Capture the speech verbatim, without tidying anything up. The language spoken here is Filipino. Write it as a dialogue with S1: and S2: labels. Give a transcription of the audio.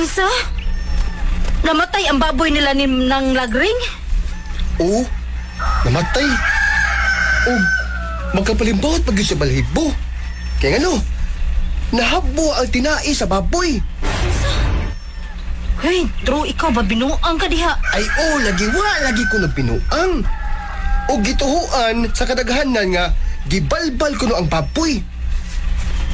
S1: Unsa? Namatay ang baboy nila ni nang lagring?
S2: Oo, namatay. O, magkapalimbawat pag sa balhibo. Kaya ano, nahabo ang tinai sa baboy.
S1: Hey, true, ikaw ba binuang ka diha?
S2: Ay o, lagi wa, lagi ko na binuang. O gituhuan sa kadaghanan nga, gibalbal ko no ang baboy.